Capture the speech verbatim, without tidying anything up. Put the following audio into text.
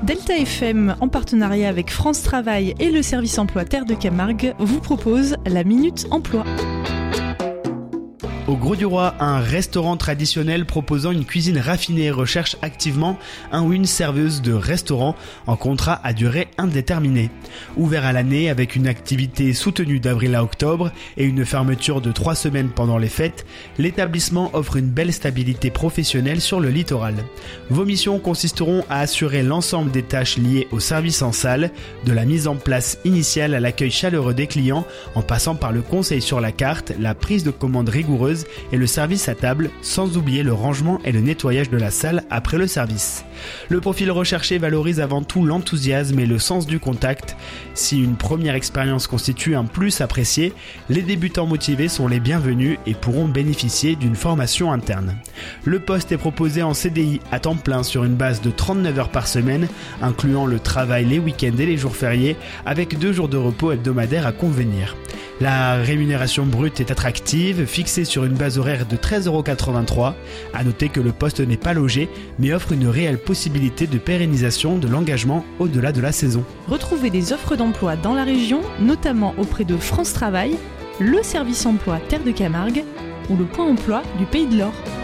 Delta F M, en partenariat avec France Travail et le service emploi Terre de Camargue, vous propose la Minute Emploi. Au Grau-du-Roi, un restaurant traditionnel proposant une cuisine raffinée recherche activement un ou une serveuse de restaurant en contrat à durée indéterminée. Ouvert à l'année avec une activité soutenue d'avril à octobre et une fermeture de trois semaines pendant les fêtes, l'établissement offre une belle stabilité professionnelle sur le littoral. Vos missions consisteront à assurer l'ensemble des tâches liées au service en salle, de la mise en place initiale à l'accueil chaleureux des clients, en passant par le conseil sur la carte, la prise de commande rigoureuse et le service à table, sans oublier le rangement et le nettoyage de la salle après le service. Le profil recherché valorise avant tout l'enthousiasme et le sens du contact. Si une première expérience constitue un plus apprécié, les débutants motivés sont les bienvenus et pourront bénéficier d'une formation interne. Le poste est proposé en C D I à temps plein sur une base de trente-neuf heures par semaine, incluant le travail les week-ends et les jours fériés, avec deux jours de repos hebdomadaires à convenir. La rémunération brute est attractive, fixée sur une base horaire de treize euros quatre-vingt-trois. À noter que le poste n'est pas logé, mais offre une réelle possibilité de pérennisation de l'engagement au-delà de la saison. Retrouvez des offres d'emploi dans la région, notamment auprès de France Travail, le service emploi Terre de Camargue ou le point emploi du Pays de l'Or.